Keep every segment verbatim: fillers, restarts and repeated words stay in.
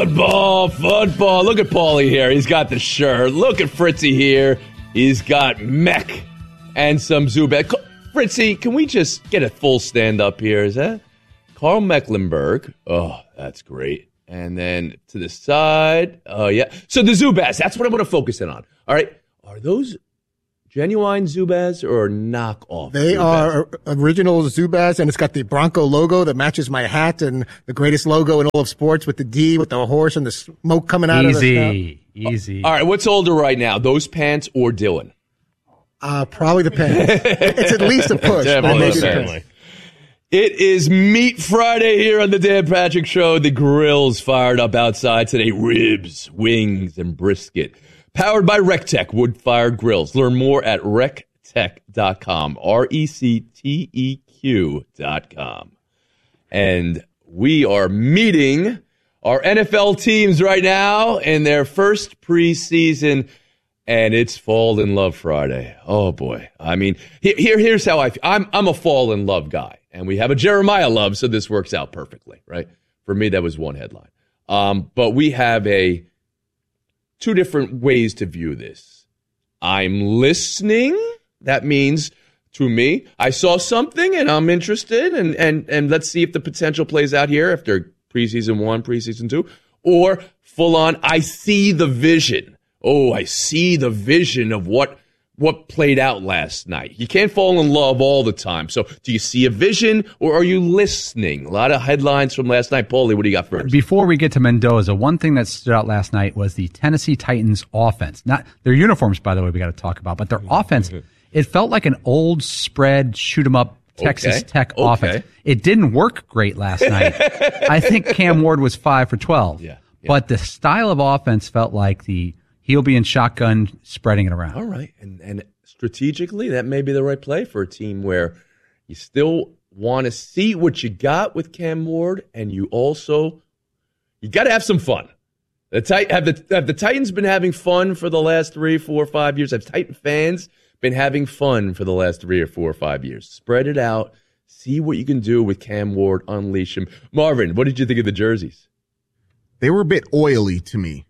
Football, football. Look at Paulie here. He's got the shirt. Look at Fritzy here. He's got mech and some Zubaz. Fritzy, can we just get a full stand-up here? Is that Carl Mecklenburg? Oh, that's great. And then to the side, oh, yeah. So the Zubaz, that's what I want to focus in on. All right. Are those genuine Zubaz or knockoff They Zubaz? are original Zubaz, and it's got the Bronco logo that matches my hat and the greatest logo in all of sports with the D, with the horse and the smoke coming out easy, of the snout. Easy, All right, what's older right now, those pants or Dylan? Uh, probably the pants. It's at least a push. Definitely, Maybe the certainly. push. It is Meat Friday here on the Dan Patrick Show. The grill's fired up outside today. Ribs, wings, and brisket. Powered by RecTech wood-fired grills. Learn more at rec tech dot com. R E C T E Q dot com. And we are meeting our N F L teams right now in their first preseason. And it's Fall in Love Friday. Oh, boy. I mean, here, here's how I feel. I'm, I'm a fall in love guy. And we have a Jeremiah love, so this works out perfectly, right? For me, that was one headline. Um, but we have a two different ways to view this. I'm listening. That means, to me, I saw something and I'm interested. And, and, and let's see if the potential plays out here after preseason one, preseason two. Or full on, I see the vision. Oh, I see the vision of what what played out last night. You can't fall in love all the time. So do you see a vision or are you listening? A lot of headlines from last night. Paulie, what do you got first? Before we get to Mendoza, one thing that stood out last night was the Tennessee Titans offense. Not their uniforms, by the way, we got to talk about, but their offense, it felt like an old spread, shoot 'em up Texas Okay. Tech Okay. offense. It didn't work great last night. I think Cam Ward was five for twelve. Yeah, yeah. But the style of offense felt like the he'll be in shotgun, spreading it around. All right. And and strategically, that may be the right play for a team where you still want to see what you got with Cam Ward, and you also you got to have some fun. The Tit- have the have the Titans been having fun for the last three, four, five years? Have Titan fans been having fun for the last three or four or five years? Spread it out. See what you can do with Cam Ward. Unleash him. Marvin, what did you think of the jerseys? They were a bit oily to me.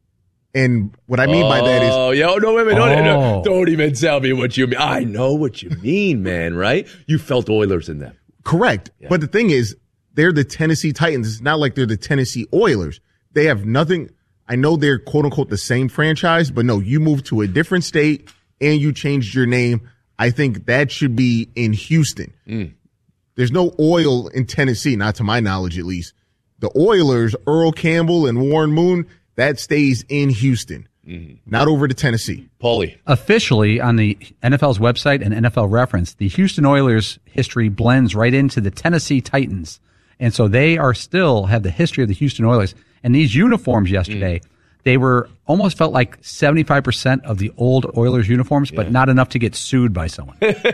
And what I mean by that is... Oh, yeah, oh, no, wait, wait, don't, Oh. no, don't even tell me what you mean. I know what you mean, man, right? You felt Oilers in them. Correct. Yeah. But the thing is, they're the Tennessee Titans. It's not like they're the Tennessee Oilers. They have nothing. I know they're quote unquote the same franchise, but no, you moved to a different state and you changed your name. I think that should be in Houston. Mm. There's no oil in Tennessee, not to my knowledge, at least. The Oilers, Earl Campbell and Warren Moon, that stays in Houston, mm-hmm. not over to Tennessee. Paulie. Officially, on the N F L's website and N F L Reference, the Houston Oilers history blends right into the Tennessee Titans. And so they are still have the history of the Houston Oilers. And these uniforms yesterday, mm. they were almost felt like seventy-five percent of the old Oilers uniforms, but yeah. not enough to get sued by someone.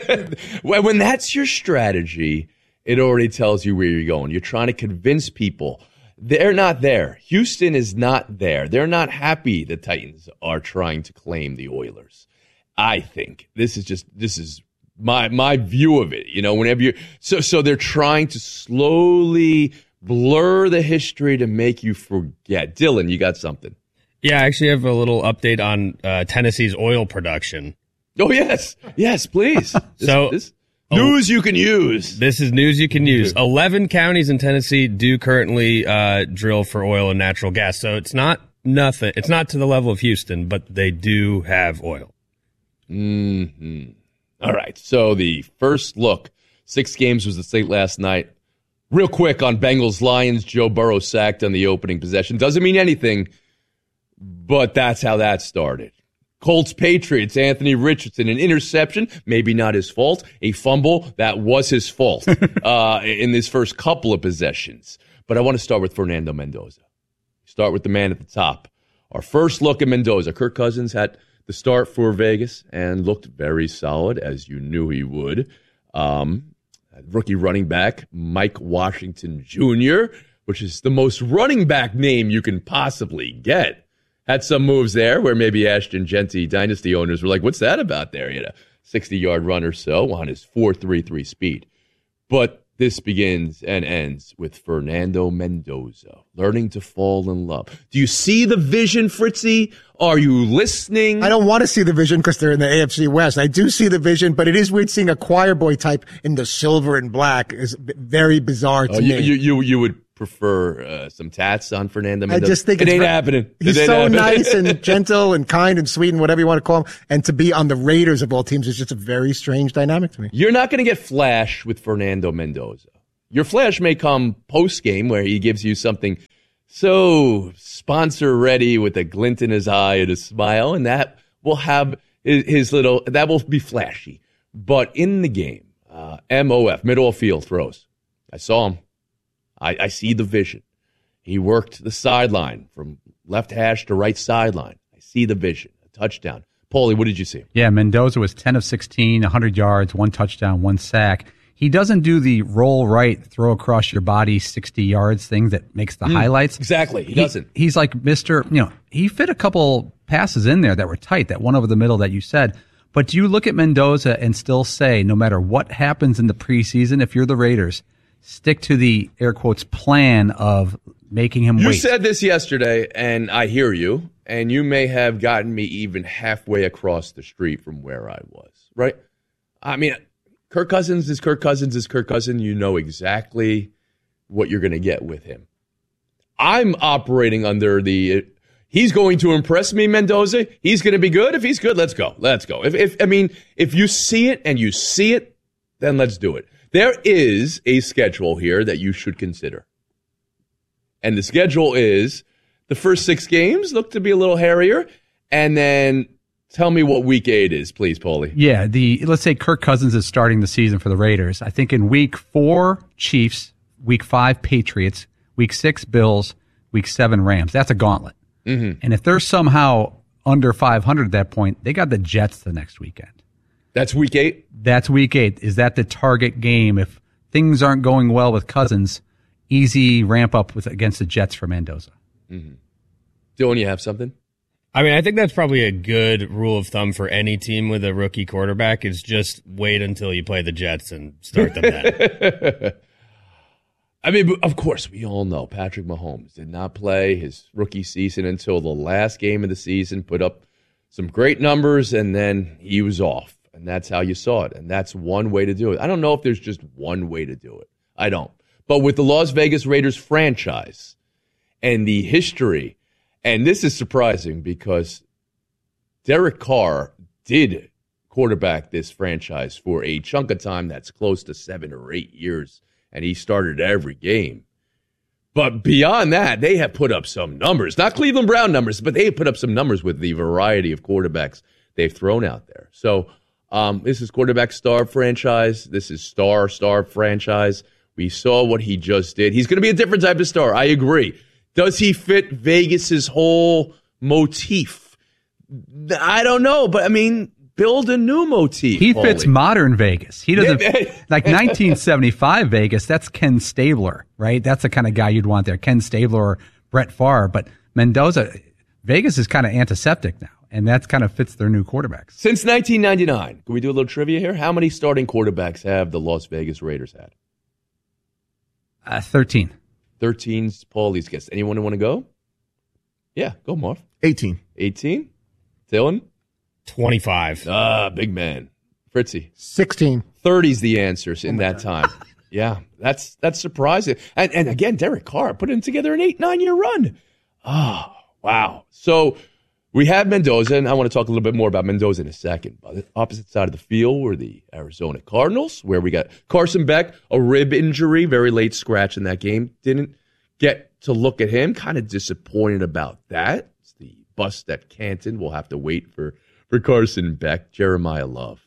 When that's your strategy, it already tells you where you're going. You're trying to convince people. They're not there. Houston is not there. They're not happy the Titans are trying to claim the Oilers. I think this is just this is my my view of it. You know, whenever you so so they're trying to slowly blur the history to make you forget. Dylan, you got something? Yeah, I actually have a little update on uh, Tennessee's oil production. Oh yes, yes, please. This, so. This, News you can use. This is news you can use. Eleven counties in Tennessee do currently uh, drill for oil and natural gas. So it's not nothing. It's not to the level of Houston, but they do have oil. Mm-hmm. All right. So the first look, six games was the state last night. Real quick on Bengals Lions, Joe Burrow sacked on the opening possession. Doesn't mean anything, but that's how that started. Colts Patriots, Anthony Richardson, an interception, maybe not his fault. A fumble, that was his fault uh, in his first couple of possessions. But I want to start with Fernando Mendoza. Start with the man at the top. Our first look at Mendoza. Kirk Cousins had the start for Vegas and looked very solid, as you knew he would. Um, rookie running back, Mike Washington Junior, which is the most running back name you can possibly get. Had some moves there where maybe Ashton Genty dynasty owners were like, what's that about there? He had a sixty-yard run or so on his four three three speed. But This begins and ends with Fernando Mendoza learning to fall in love. Do you see the vision, Fritzy? Are you listening? I don't want to see the vision because they're in the A F C West. I do see the vision, but it is weird seeing a choir boy type in the silver and black. Is very bizarre to oh, me. You, you, you, you would prefer uh, some tats on Fernando Mendoza? I just think it it's ain't very, happening. He's ain't so happening. nice and gentle and kind and sweet and whatever you want to call him. And to be on the Raiders of all teams is just a very strange dynamic to me. You're not going to get flash with Fernando Mendoza. Your flash may come post-game where he gives you something so sponsor-ready with a glint in his eye and a smile, and that will have his, his little, that will be flashy. But in the game, uh, M O F, middle of field throws. I saw him. I, I see the vision. He worked the sideline from left hash to right sideline. I see the vision. A touchdown. Paulie, what did you see? Yeah, Mendoza was ten of sixteen, one hundred yards, one touchdown, one sack. He doesn't do the roll right, throw across your body sixty yards thing that makes the mm, highlights. Exactly. He, he doesn't. He's like Mister, you know, he fit a couple passes in there that were tight, that one over the middle that you said. But do you look at Mendoza and still say, no matter what happens in the preseason, if you're the Raiders, stick to the air quotes plan of making him you wait? You said this yesterday, and I hear you, and you may have gotten me even halfway across the street from where I was, right? I mean, Kirk Cousins is Kirk Cousins is Kirk Cousins. You know exactly what you're going to get with him. I'm operating under the, he's going to impress me, Mendoza. He's going to be good. If he's good, let's go. Let's go. If, if I mean, if you see it and you see it, then let's do it. There is a schedule here that you should consider. And the schedule is the first six games look to be a little hairier, and then tell me what week eight is, please, Paulie. Yeah, the let's say Kirk Cousins is starting the season for the Raiders. I think in week four, Chiefs, week five, Patriots, week six, Bills, week seven, Rams. That's a gauntlet. Mm-hmm. And if they're somehow under five hundred at that point, they got the Jets the next weekend. That's week eight? That's week eight. Is that the target game? If things aren't going well with Cousins, easy ramp up with against the Jets for Mendoza. Mm-hmm. Dylan, you have something? I mean, I think that's probably a good rule of thumb for any team with a rookie quarterback is just wait until you play the Jets and start them then. I mean, of course, we all know Patrick Mahomes did not play his rookie season until the last game of the season, put up some great numbers, and then he was off. And that's how you saw it. And that's one way to do it. I don't know if there's just one way to do it. I don't. But with the Las Vegas Raiders franchise and the history, and this is surprising because Derek Carr did quarterback this franchise for a chunk of time that's close to seven or eight years, and he started every game. But beyond that, they have put up some numbers. Not Cleveland Brown numbers, but they have put up some numbers with the variety of quarterbacks they've thrown out there. So um, this is quarterback star franchise. This is star, star franchise. We saw what he just did. He's going to be a different type of star. I agree. Does he fit Vegas's whole motif? I don't know, but I mean, build a new motif. He Paulie. fits modern Vegas. He doesn't like nineteen seventy-five Vegas. That's Ken Stabler, right? That's the kind of guy you'd want there. Ken Stabler or Brett Favre. But Mendoza, Vegas is kind of antiseptic now, and that kind of fits their new quarterbacks. Since nineteen ninety-nine, can we do a little trivia here? How many starting quarterbacks have the Las Vegas Raiders had? Uh, thirteen. thirteen's Paulie's guess. Anyone want to go? Yeah, go, Marv. eighteen. eighteen? Dylan? twenty-five. Ah, big man. Fritzy? sixteen. thirty's the answers in oh that God. time. Yeah, that's that's surprising. And, and again, Derek Carr putting together an eight, nine-year run. Oh, wow. So we have Mendoza, and I want to talk a little bit more about Mendoza in a second. But the opposite side of the field were the Arizona Cardinals, where we got Carson Beck, a rib injury, very late scratch in that game. Didn't get to look at him. Kind of disappointed about that. It's the bust at Canton. We'll have to wait for, for Carson Beck. Jeremiah Love.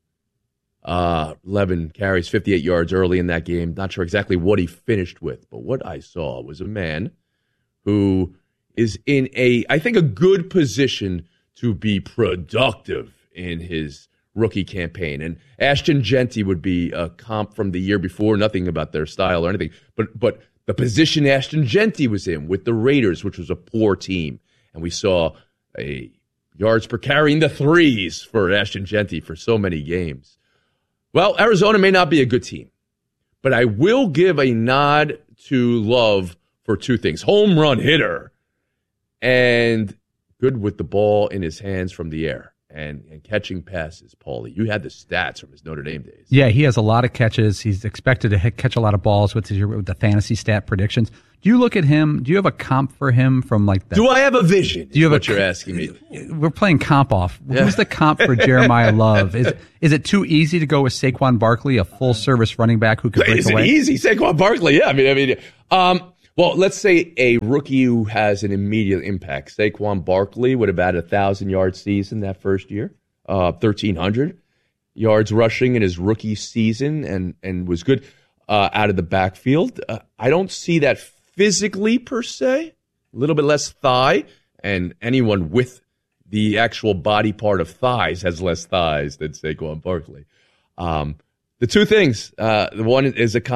Uh, eleven carries, fifty-eight yards early in that game. Not sure exactly what he finished with, but what I saw was a man who is in a, I think, a good position to be productive in his rookie campaign. And Ashton Genty would be a comp from the year before, nothing about their style or anything, but but the position Ashton Genty was in with the Raiders, which was a poor team. And we saw a yards per carry in the threes for Ashton Genty for so many games. Well, Arizona may not be a good team, But I will give a nod to Love for two things. Home run hitter and good with the ball in his hands from the air and, and catching passes, Paulie. You had the stats from his Notre Dame days. Yeah, he has a lot of catches. He's expected to hit, catch a lot of balls with, his, with the fantasy stat predictions. Do you look at him? Do you have a comp for him from like that? Do I have a vision? Do you have what a, you're asking me? We're playing comp off. Yeah. Who's the comp for Jeremiah Love? Is is it too easy to go with Saquon Barkley, a full service running back who can break Is it away? easy? Saquon Barkley, yeah. I mean, I mean, um, well, let's say a rookie who has an immediate impact. Saquon Barkley would have had a thousand yard season that first year, uh, thirteen hundred yards rushing in his rookie season, and and was good uh, out of the backfield. Uh, I don't see that physically per se. A little bit less thigh, and anyone with the actual body part of thighs has less thighs than Saquon Barkley. Um, the two things, uh, the one is a